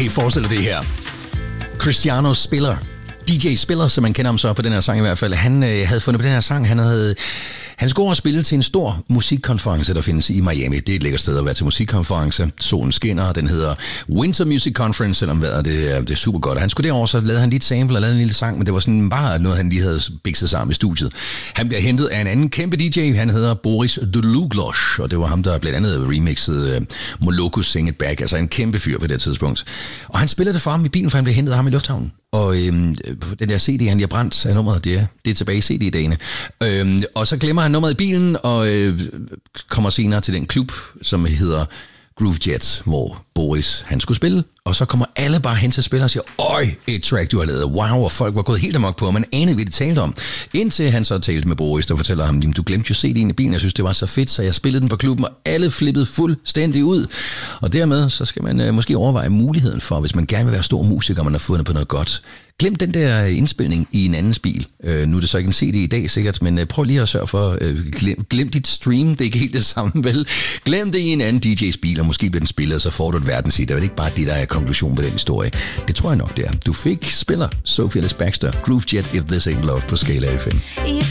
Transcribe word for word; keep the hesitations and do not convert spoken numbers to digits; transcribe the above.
Okay, forestil dig det her. Cristiano Spiller, D J Spiller, som man kender ham så på den her sang i hvert fald, han øh, havde fundet på den her sang, han havde... Han skulle over og spille til en stor musikkonference, der findes i Miami. Det er et lækkert sted at være til musikkonference. Solen skinner, den hedder Winter Music Conference, selvom vejret det er, det er super godt. Han skulle derover, så lavede han lige et sample og lavede en lille sang, men det var sådan bare noget, han lige havde bikset sammen i studiet. Han bliver hentet af en anden kæmpe D J, han hedder Boris Dluglosh, og det var ham, der blandt andet remixede uh, Molokus Sing It Back, altså en kæmpe fyr på det tidspunkt. Og han spillede det for ham i bilen, for han blev hentet af ham i lufthavnen. Og øhm, den der C D, han lige har brændt af nummeret, det er, det er tilbage i C D-dagene. Øhm, og så glemmer han nummeret i bilen, og øh, kommer senere til den klub, som hedder Groove Jet, hvor Boris han skulle spille. Og så kommer alle bare hen til spiller og siger, øj, et track du har lavet, wow, og folk var gået helt amok på, og man anede, hvad de talte om. Indtil han så talte med Boris, der fortæller ham, du glemte jo C D'en i bilen, jeg synes, det var så fedt, så jeg spillede den på klubben, og alle flippede fuldstændig ud. Og dermed, så skal man øh, måske overveje muligheden for, hvis man gerne vil være stor musiker, og man har fundet på noget godt. Glem den der indspilning i en andens bil. Øh, nu er det så ikke en C D i dag sikkert, men øh, prøv lige at sørge for, øh, glem, glem dit stream, det er ikke helt det samme, vel? Glem det i en anden D J's bil, og måske bliver den spillet, så får du et verdenshit. Det er vel ikke bare det, der er konklusion på den historie. Det tror jeg nok, det er. Du fik spiller Sophie Ellis Bextor, Groove Jet, If This Ain't Love på Skala F M.